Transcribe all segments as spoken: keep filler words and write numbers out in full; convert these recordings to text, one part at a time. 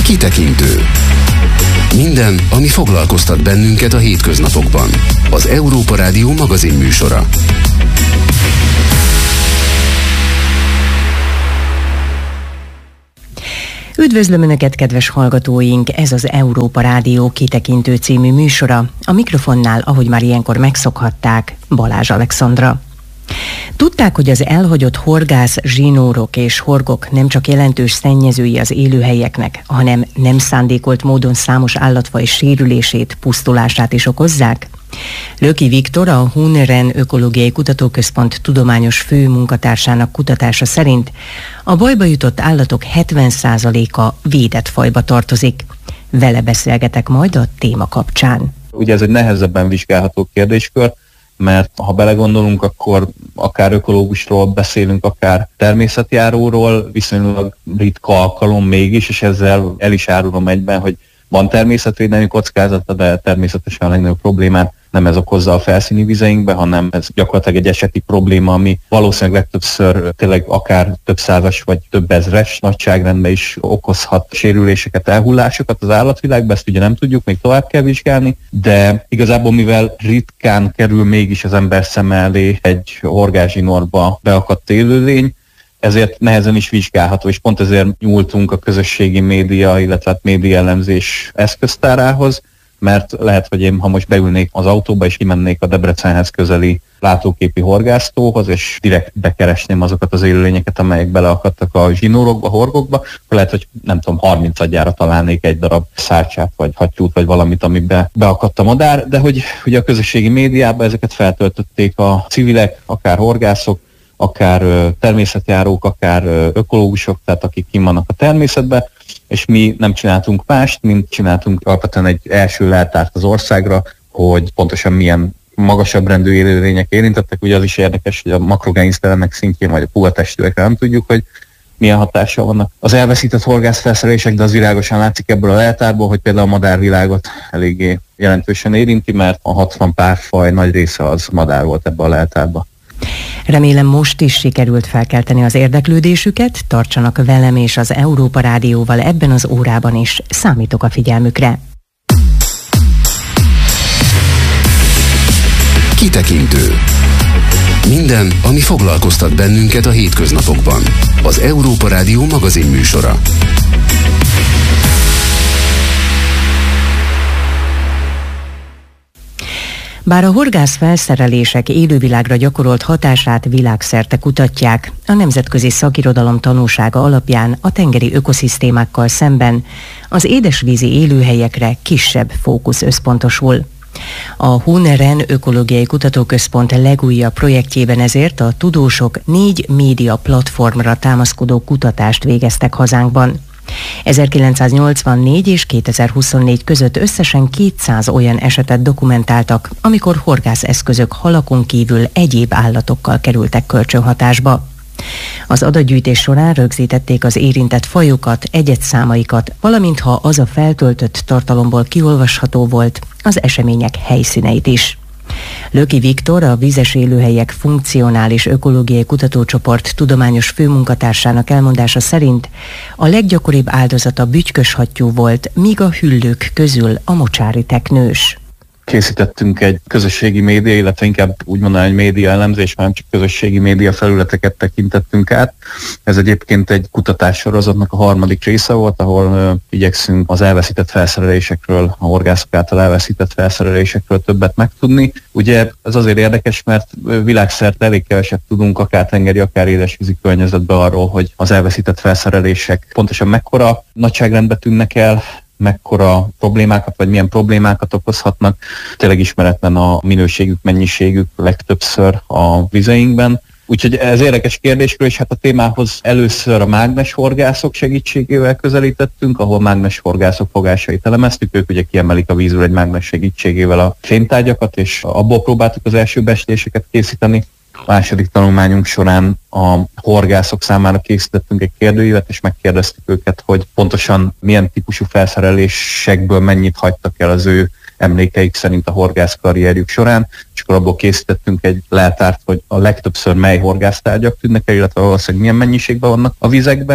Kitekintő. Minden, ami foglalkoztat bennünket a hétköznapokban. Az Európa Rádió magazin műsora. Üdvözlöm Önöket, kedves hallgatóink! Ez az Európa Rádió Kitekintő című műsora. A mikrofonnál, ahogy már ilyenkor megszokhatták, Balázs Alexandra. Tudták, hogy az elhagyott horgász zsinórok és horgok nem csak jelentős szennyezői az élőhelyeknek, hanem nem szándékolt módon számos állatfaj sérülését, pusztulását is okozzák? Löki Viktor, a Huneren Ökológiai Kutatóközpont tudományos főmunkatársának kutatása szerint a bajba jutott állatok hetven százaléka védett fajba tartozik. Vele beszélgetek majd a téma kapcsán. Ugye ez egy nehezebben vizsgálható kérdéskör, mert ha belegondolunk, akkor akár ökológusról beszélünk, akár természetjáróról, viszonylag ritka alkalom mégis, és ezzel el is árulom egyben, hogy van természetvédelmi kockázata, de természetesen a legnagyobb problémát nem ez okozza a felszíni vizeinkbe, hanem ez gyakorlatilag egy eseti probléma, ami valószínűleg legtöbbször tényleg akár több százas vagy több ezres nagyságrendben is okozhat sérüléseket, elhullásokat az állatvilágban, ezt ugye nem tudjuk, még tovább kell vizsgálni, de igazából mivel ritkán kerül mégis az ember szem elé egy horgászzsinórba beakadt élőlény, ezért nehezen is vizsgálható, és pont ezért nyúltunk a közösségi média, illetve hát média elemzés eszköztárához, mert lehet, hogy én, ha most beülnék az autóba és kimennék a Debrecenhez közeli látóképi horgásztóhoz, és direkt bekeresném azokat az élőlényeket, amelyek beleakadtak a zsinórokba, horgokba, akkor lehet, hogy nem tudom, harmincadjára találnék egy darab szárcsát, vagy hattyút, vagy valamit, amiben beakadt a madár, de hogy ugye a közösségi médiában ezeket feltöltötték a civilek, akár horgászok, akár ö, természetjárók, akár ö, ökológusok, tehát akik kim vannak a természetben, és mi nem csináltunk mást, mint csináltunk alapvetően egy első leltárt az országra, hogy pontosan milyen magasabb rendű élőlények érintettek. Ugye az is érdekes, hogy a makrogenisztelenek szintjén, vagy a puhatestűekre nem tudjuk, hogy milyen hatással vannak az elveszített horgászfelszerelések, de az világosan látszik ebből a leltárból, hogy például a madárvilágot eléggé jelentősen érinti, mert a hatvan párfaj nagy része az madár volt ebbe a leltárba. Remélem, most is sikerült felkelteni az érdeklődésüket, tartsanak velem és az Európa Rádióval ebben az órában is, számítok a figyelmükre. Kitekintő. Minden, ami foglalkoztat bennünket a hétköznapokban. Az Európa Rádió magazin műsora. Bár a horgászfelszerelések élővilágra gyakorolt hatását világszerte kutatják, a nemzetközi szakirodalom tanúsága alapján a tengeri ökoszisztémákkal szemben az édesvízi élőhelyekre kisebb fókusz összpontosul. A Huneren Ökológiai Kutatóközpont legújabb projektjében ezért a tudósok négy média platformra támaszkodó kutatást végeztek hazánkban. ezerkilencszáznyolcvannégy és kétezer-huszonnégy között összesen kétszáz olyan esetet dokumentáltak, amikor horgászeszközök halakon kívül egyéb állatokkal kerültek kölcsönhatásba. Az adatgyűjtés során rögzítették az érintett fajokat, egyedszámaikat, valamint ha az a feltöltött tartalomból kiolvasható volt, az események helyszíneit is. Löki Viktor, a Vízes Élőhelyek Funkcionális Ökológiai Kutatócsoport tudományos főmunkatársának elmondása szerint a leggyakoribb áldozata bütykös hattyú volt, míg a hüllők közül a mocsári teknős. Készítettünk egy közösségi média, illetve inkább úgy mondanám, egy média elemzés, már nem csak közösségi média felületeket tekintettünk át. Ez egyébként egy kutatássorozatnak a harmadik része volt, ahol ö, igyekszünk az elveszített felszerelésekről, a horgászok által elveszített felszerelésekről többet megtudni. Ugye ez azért érdekes, mert világszerte elég keveset tudunk, akár tengeri, akár édesvízi környezetben arról, hogy az elveszített felszerelések pontosan mekkora nagyságrendben tűnnek el, mekkora problémákat, vagy milyen problémákat okozhatnak. Tényleg ismeretlen a minőségük, mennyiségük legtöbbször a vizeinkben. Úgyhogy ez érdekes kérdésről, és hát a témához először a mágneshorgászok segítségével közelítettünk, ahol mágneshorgászok fogásait elemeztük, ők ugye kiemelik a vízről egy mágnes segítségével a fémtárgyakat, és abból próbáltuk az első becsléseket készíteni. A második tanulmányunk során a horgászok számára készítettünk egy kérdőívet, és megkérdeztük őket, hogy pontosan milyen típusú felszerelésekből mennyit hagytak el az ő emlékeik szerint a horgász karrierjük során, és akkor abból készítettünk egy leltárt, hogy a legtöbbször mely horgásztárgyak tűnnek el, illetve valószínűleg milyen mennyiségben vannak a vizekbe,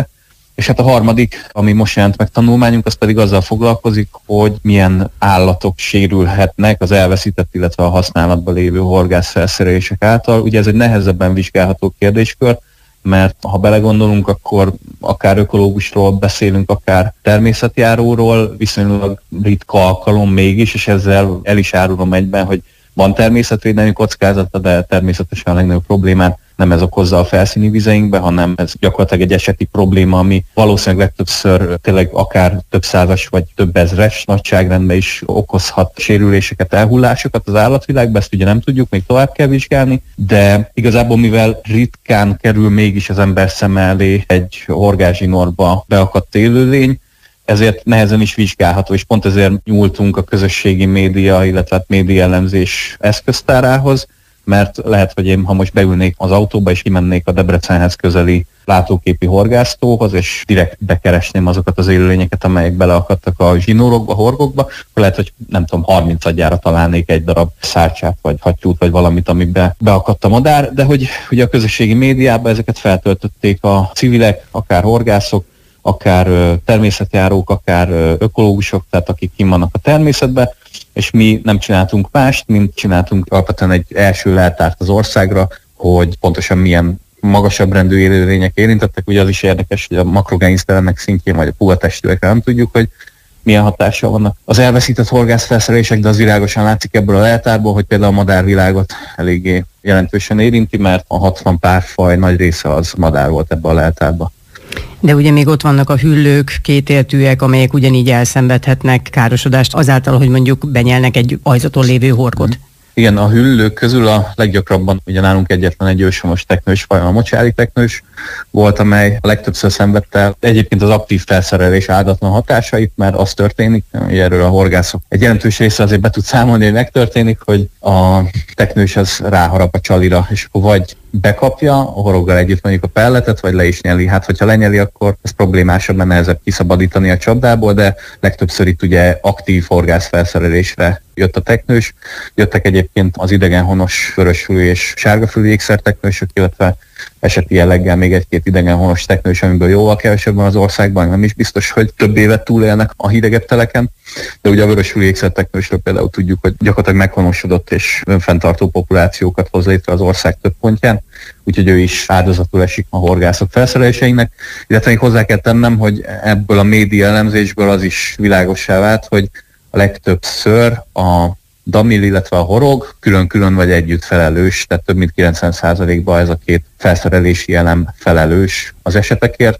És hát a harmadik, ami most jelent meg tanulmányunk, az pedig azzal foglalkozik, hogy milyen állatok sérülhetnek az elveszített, illetve a használatban lévő horgászfelszerelések által. Ugye ez egy nehezebben vizsgálható kérdéskör, mert ha belegondolunk, akkor akár ökológusról beszélünk, akár természetjáróról, viszonylag ritka alkalom mégis, és ezzel el is árulom egyben, hogy van természetvédelmi kockázata, de természetesen a legnagyobb problémát nem ez okozza a felszíni vizeinkbe, hanem ez gyakorlatilag egy eseti probléma, ami valószínűleg legtöbbször tényleg akár több százas vagy több ezres nagyságrendben is okozhat sérüléseket, elhullásokat az állatvilágban, ezt ugye nem tudjuk, még tovább kell vizsgálni, de igazából mivel ritkán kerül mégis az ember szem elé egy horgászzsinórba beakadt élőlény, ezért nehezen is vizsgálható, és pont ezért nyúltunk a közösségi média, illetve hát média elemzés eszköztárához, mert lehet, hogy én ha most beülnék az autóba és kimennék a Debrecenhez közeli látóképi horgásztóhoz, és direkt bekeresném azokat az élőlényeket, amelyek beleakadtak a zsinórokba, horgokba, akkor lehet, hogy nem tudom, harmincadjára találnék egy darab szárcsát, vagy hattyút, vagy valamit, amiben beakadt a madár, de hogy ugye a közösségi médiában ezeket feltöltötték a civilek, akár horgászok, akár ö, természetjárók, akár ö, ökológusok, tehát akik kim vannak a természetben, és mi nem csináltunk mást, mint csináltunk alapvetően egy első leltárt az országra, hogy pontosan milyen magasabb rendű élőlények érintettek. Ugye az is érdekes, hogy a makrogenisztelenek szintjén, vagy a puhatestűekre nem tudjuk, hogy milyen hatással vannak az elveszített horgászfelszerelések, de az világosan látszik ebből a leltárból, hogy például a madárvilágot eléggé jelentősen érinti, mert a hatvan párfaj nagy része az madár volt ebbe a leltárba. De ugye még ott vannak a hüllők, kétéltűek, amelyek ugyanígy elszenvedhetnek károsodást azáltal, hogy mondjuk benyelnek egy ajzaton lévő horgot. Igen, a hüllők közül a leggyakrabban ugye nálunk egyetlen egy őshonos teknős faj, a mocsári teknős volt, amely a legtöbbször szenvedte el egyébként az aktív felszerelés áldatlan hatásait, mert az történik, erről a horgászok egy jelentős része azért be tud számolni, hogy megtörténik, hogy a teknős az ráharap a csalira, és akkor vagy bekapja a horoggal együtt mondjuk a pelletet, vagy le is nyeli. Hát, hogyha lenyeli, akkor ez problémásabb, mert nehezebb kiszabadítani a csapdából, de legtöbbször itt ugye aktív horgászfelszerelésre jött a teknős. Jöttek egyébként az idegenhonos vörösfülű és sárgafülű ékszerteknősök, illetve eseti jelleggel még egy-két idegenhonos teknős, amiből jóval kevesebb van az országban, nem is biztos, hogy több évet túlélnek a hidegebb teleken. De ugye a vörösfülű ékszerteknősről például tudjuk, hogy gyakorlatilag meghonosodott és önfenntartó populációkat hoz létre az ország több pontján, úgyhogy ő is áldozatul esik a horgászok felszereléseinek. Illetve még hozzá kell tennem, hogy ebből a média elemzésből az is világossá vált, hogy a legtöbbször a damil, illetve a horog külön-külön vagy együtt felelős, tehát több mint kilencven százalékban ez a két felszerelési elem felelős az esetekért,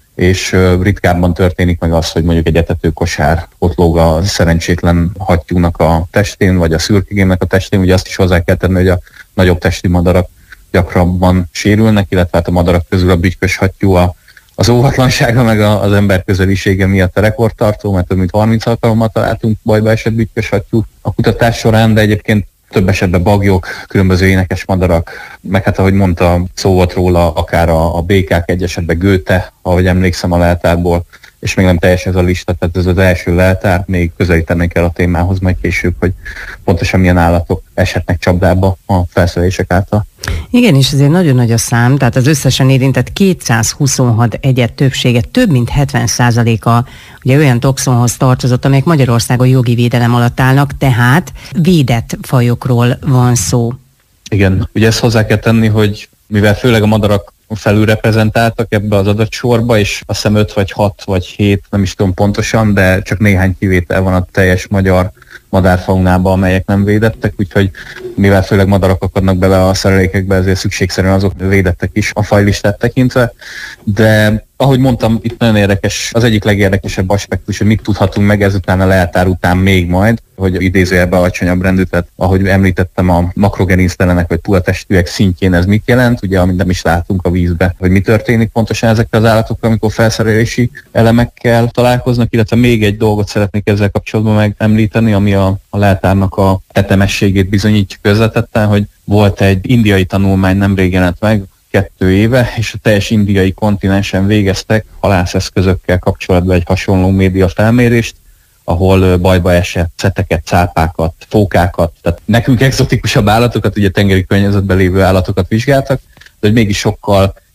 és ritkábban történik meg az, hogy mondjuk egy etetőkosár ott lóg a szerencsétlen hattyúnak a testén, vagy a szürkegémnek a testén. Ugye azt is hozzá kell tenni, hogy a nagyobb testi madarak gyakrabban sérülnek, illetve hát a madarak közül a bütykös hattyú a az óvatlansága meg az ember közelisége miatt a rekordtartó, mert több mint harminc alkalommal találtunk bajba esett bütykös hattyú a kutatás során, de egyébként több esetben bagyok, különböző énekes madarak, meg hát ahogy mondta, szó volt róla, akár a, a békák, egy esetben Göte, ahogy emlékszem a leltárból, és még nem teljes ez a lista, tehát ez az első leltár, még közelítenénk el a témához majd később, hogy pontosan milyen állatok eshetnek csapdába a felszerelések által. Igen, és azért nagyon nagy a szám, tehát az összesen érintett kétszázhuszonhat egyed többsége, több mint hetven százaléka ugye olyan toxonhoz tartozott, amelyek Magyarországon jogi védelem alatt állnak, tehát védett fajokról van szó. Igen, ugye ezt hozzá kell tenni, hogy mivel főleg a madarak felülreprezentáltak ebbe az adatsorba, és azt hiszem öt vagy hat vagy hét, nem is tudom pontosan, de csak néhány kivétel van a teljes magyar madárfaunában, amelyek nem védettek, úgyhogy mivel főleg madarak akadnak bele a szerelékekbe, ezért szükségszerűen azok védettek is a fajlistát tekintve, de ahogy mondtam, itt nagyon érdekes, az egyik legérdekesebb aspektus, hogy mit tudhatunk meg ezután a leltár után még majd, hogy idézőjelben alacsonyabb rendű, tehát ahogy említettem, a makrogenisztelenek vagy puhatestűek szintjén ez mit jelent, ugye amit nem is látunk a vízbe, hogy mi történik pontosan ezekkel az állatokkal, amikor felszerelési elemekkel találkoznak, illetve még egy dolgot szeretnék ezzel kapcsolatban megemlíteni, ami a, a leltárnak a tetemességét bizonyítja közvetetten, hogy volt egy indiai tanulmány, nemrég jelent meg, kettő éve, és a teljes indiai kontinensen végeztek halászeszközökkel kapcsolatban egy hasonló média felmérést, ahol bajba esett szeteket, cápákat, fókákat, tehát nekünk egzotikusabb állatokat, ugye tengeri környezetben lévő állatokat vizsgáltak, de hogy mégis sokkal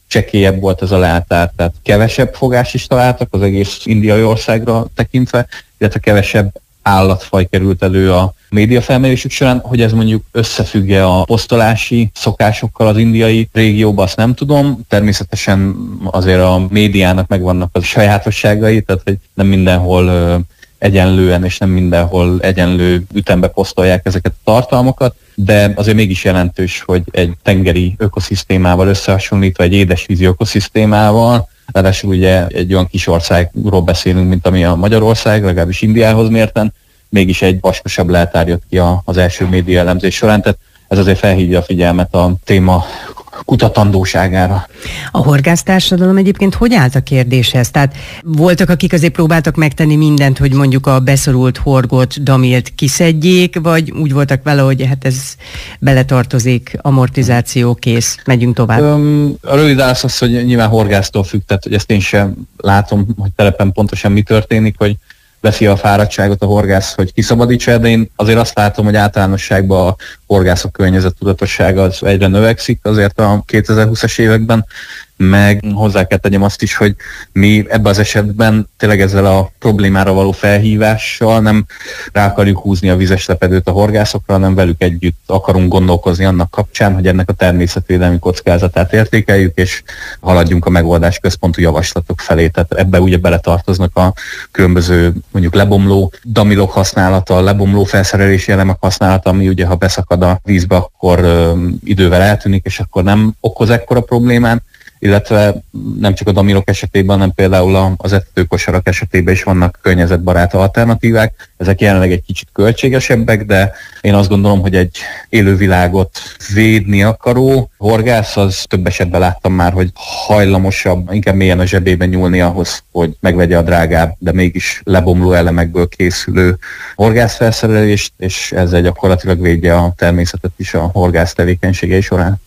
csekélyebb volt ez a leáltár, tehát kevesebb fogást is találtak az egész indiai országra tekintve, illetve kevesebb állatfaj került elő a médiafelmérésük során. Hogy ez mondjuk összefügg-e a posztolási szokásokkal az indiai régióban, azt nem tudom. Természetesen azért a médiának megvannak a sajátosságai, tehát hogy nem mindenhol egyenlően és nem mindenhol egyenlő ütembe posztolják ezeket a tartalmakat, de azért mégis jelentős, hogy egy tengeri ökoszisztémával összehasonlítva egy édesvízi ökoszisztémával, ráadásul ugye egy olyan kis országról beszélünk, mint ami a Magyarország, legalábbis Indiához mérten, mégis egy vaskosabb leáltár jött ki az első média elemzés során, tehát ez azért felhívja a figyelmet a téma kutatandóságára. A horgásztársadalom egyébként hogy állt a kérdéshez? Tehát voltak, akik azért próbáltak megtenni mindent, hogy mondjuk a beszorult horgot, damilt kiszedjék, vagy úgy voltak vele, hogy hát ez beletartozik, amortizáció, kész, megyünk tovább? Öm, a rövid válasz az, hogy nyilván horgásztól függ, tehát hogy ezt én sem látom, hogy telepen pontosan mi történik, hogy veszi a fáradtságot a horgász, hogy kiszabadítsa, de én azért azt látom, hogy általánosságban a horgászok környezettudatossága az egyre növekszik azért a kétezer-húszas években, meg hozzá kell tegyem azt is, hogy mi ebben az esetben tényleg ezzel a problémára való felhívással nem rá akarjuk húzni a vizes lepedőt a horgászokra, hanem velük együtt akarunk gondolkozni annak kapcsán, hogy ennek a természetvédelmi kockázatát értékeljük, és haladjunk a megoldás központú javaslatok felé. Tehát ebbe ugye beletartoznak a különböző mondjuk lebomló damilok használata, lebomló felszerelési elemek használata, ami ugye ha beszakad a vízbe, akkor ö, idővel eltűnik, és akkor nem okoz ekkora problémát, illetve nem csak a damilok esetében, hanem például az etetőkosarak esetében is vannak környezetbarát alternatívák. Ezek jelenleg egy kicsit költségesebbek, de én azt gondolom, hogy egy élővilágot védni akaró horgász, az több esetben láttam már, hogy hajlamosabb, inkább mélyen a zsebében nyúlni ahhoz, hogy megvegye a drágább, de mégis lebomló elemekből készülő horgászfelszerelést, és ezzel gyakorlatilag védje a természetet is a horgász tevékenységei során.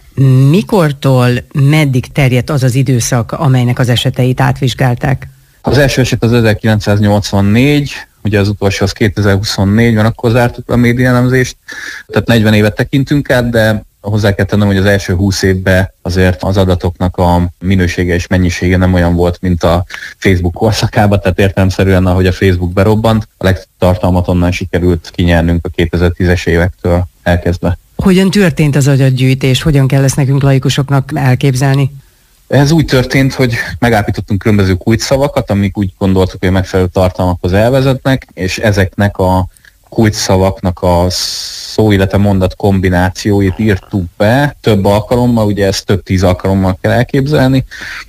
Mikortól meddig terjedt az az időszak, amelynek az eseteit átvizsgálták? Az első eset az ezerkilencszáznyolcvannégy, ugye az utolsó az kétezer-huszonnégyben, akkor zártuk a médiaelemzést, tehát negyven évet tekintünk át, de hozzá kell tennem, hogy az első húsz évben azért az adatoknak a minősége és mennyisége nem olyan volt, mint a Facebook korszakában, tehát értelemszerűen, ahogy a Facebook berobbant, a legtöbb tartalmat onnan sikerült kinyernünk a kétezer-tízes évektől elkezdve. Hogyan történt az adatgyűjtés? Hogyan kell ezt nekünk laikusoknak elképzelni? Ez úgy történt, hogy megállapítottunk különböző kulcsszavakat, amik úgy gondoltuk, hogy megfelelő tartalmakhoz elvezetnek, és ezeknek a kulcsszavaknak a szó, illetve mondat kombinációit írtuk be több alkalommal, ugye ezt több tíz alkalommal kell elképzelni,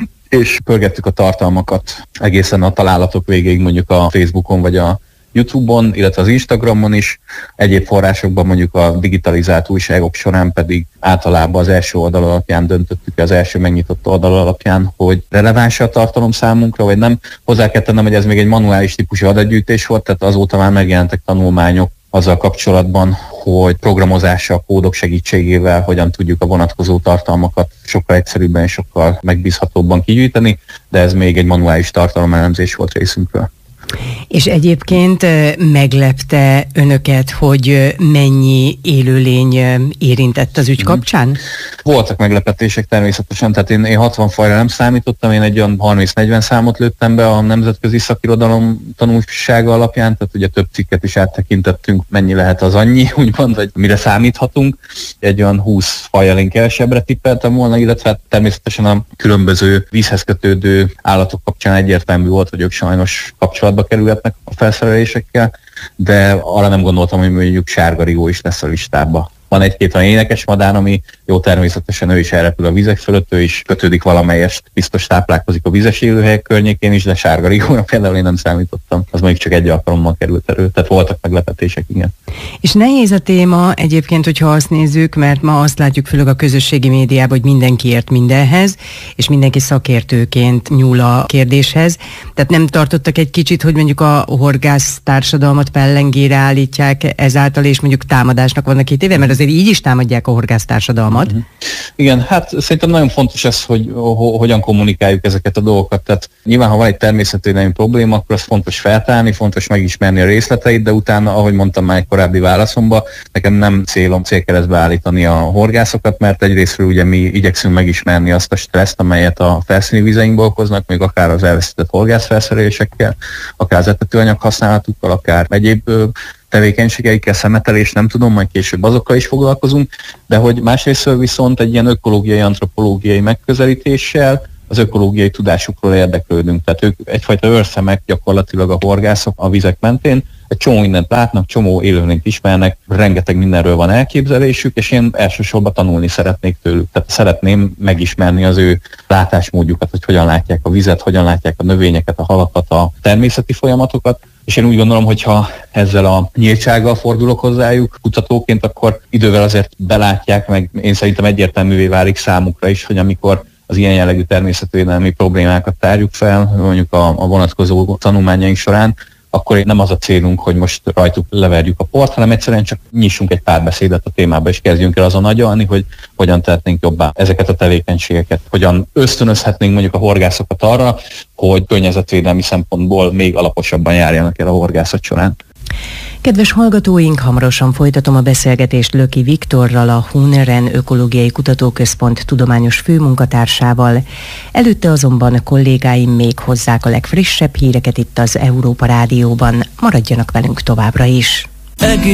és pörgettük a tartalmakat egészen a találatok végéig, mondjuk a Facebookon vagy a YouTube-on, illetve az Instagramon is, egyéb forrásokban, mondjuk a digitalizált újságok során pedig általában az első oldal alapján döntöttük, az első megnyitott oldal alapján, hogy releváns a tartalom számunkra, vagy nem. Hozzá kell tennem, hogy ez még egy manuális típusú adatgyűjtés volt, tehát azóta már megjelentek tanulmányok azzal kapcsolatban, hogy programozással, kódok segítségével hogyan tudjuk a vonatkozó tartalmakat sokkal egyszerűbben és sokkal megbízhatóbban kigyűjteni, de ez még egy manuális tartalomelemzés volt részünkről. És egyébként meglepte önöket, hogy mennyi élőlény érintett az ügy kapcsán? Voltak meglepetések természetesen, tehát én, én hatvan fajra nem számítottam, én egy olyan harminc-negyven számot lőttem be a nemzetközi szakirodalom tanulsága alapján, tehát ugye több cikket is áttekintettünk, mennyi lehet az annyi, úgymond, vagy mire számíthatunk. Egy olyan húsz fajjal én kevesebbre tippeltem volna, illetve hát természetesen a különböző vízhez kötődő állatok kapcsán egyértelmű volt, hogy ők sajnos kapcsolatba kerülhetnek a felszerelésekkel, de arra nem gondoltam, hogy mondjuk sárgarigó is lesz a listában. Van egy-két olyan énekes madár, ami jó, természetesen ő is elrepül a vizek fölött, ő is kötődik valamelyest, biztos táplálkozik a vizes élőhelyek környékén is, de sárgarigóra például én nem számítottam. Az mondjuk csak egy alkalommal került elő, tehát voltak meglepetések, igen. És nehéz a téma egyébként, hogyha azt nézzük, mert ma azt látjuk főleg a közösségi médiában, hogy mindenki ért mindenhez, és mindenki szakértőként nyúl a kérdéshez. Tehát nem tartottak egy kicsit, hogy mondjuk a horgász társadalmat pellengére állítják ezáltal, és mondjuk támadásnak vannak két éve, mert azért így is támadják a horgásztársadalmat. Mm-hmm. Igen, hát szerintem nagyon fontos ez, hogy ho- hogyan kommunikáljuk ezeket a dolgokat. Tehát nyilván, ha van egy természetvédelmi probléma, akkor az fontos feltárni, fontos megismerni a részleteit, de utána, ahogy mondtam már korábbi válaszomba, nekem nem célom célkeresztbe állítani a horgászokat, mert egyrésztről ugye mi igyekszünk megismerni azt a stresszt, amelyet a felszíni vizeinkból okoznak, még akár az elveszített horgászfelszerelésekkel, akár az etetőanyag használatukkal, akár egyéb tevékenységeikkel, szemetelés, nem tudom, majd később azokkal is foglalkozunk, de hogy másrésztről viszont egy ilyen ökológiai, antropológiai megközelítéssel az ökológiai tudásukról érdeklődünk. Tehát ők egyfajta őrszemek gyakorlatilag a horgászok a vizek mentén, egy csomó mindent látnak, csomó élőlényt ismernek, rengeteg mindenről van elképzelésük, és én elsősorban tanulni szeretnék tőlük. Tehát szeretném megismerni az ő látásmódjukat, hogy hogyan látják a vizet, hogyan látják a növényeket, a halakat, a természeti folyamatokat, és én úgy gondolom, hogy ha ezzel a nyíltsággal fordulok hozzájuk kutatóként, akkor idővel azért belátják, meg én szerintem egyértelművé válik számukra is, hogy amikor az ilyen jellegű természetvédelmi problémákat tárjuk fel, mondjuk a, a vonatkozó tanulmányaink során, akkor nem az a célunk, hogy most rajtuk leverjük a port, hanem egyszerűen csak nyissunk egy párbeszédet a témába, és kezdjünk el azon agyalni, hogy hogyan tehetnénk jobbá ezeket a tevékenységeket, hogyan ösztönözhetnénk mondjuk a horgászokat arra, hogy környezetvédelmi szempontból még alaposabban járjanak el a horgászat során. Kedves hallgatóink, hamarosan folytatom a beszélgetést Löki Viktorral, a Huneren Ökológiai Kutatóközpont tudományos főmunkatársával. Előtte azonban kollégáim még hozzák a legfrissebb híreket itt az Európa Rádióban. Maradjanak velünk továbbra is!